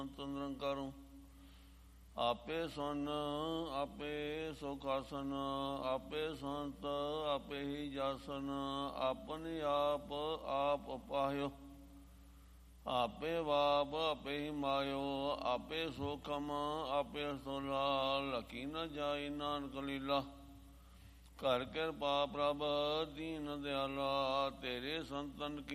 ਸੰਤ ਨਿਰੰਕਾਰੁ ਆਪੇ ਸੁਨ ਆਪੇ ਸੁਖ ਆਸਨ ਆਪੇ ਸੰਤ ਆਪੇ ਹੀ ਜਾਸਨ ਆਪਨ ਆਪ ਆਪ ਪਾਹਿਓ ਆਪੇ ਵਾਪ ਆਪੇ ਹੀ ਮਾਇਓ ਆਪੇ ਸੋਖਮ ਆਪੇ ਸੋਲਾ ਲਕੀ ਨ ਜਾਈ ਨਾਨਕ ਲੀਲਾ ਘਰ ਕਿਰਪਾ ਪ੍ਰਭ ਦੀਨ ਦਿਆਲਾ ਤੇਰੇ ਸੰਤਨ ਕੀ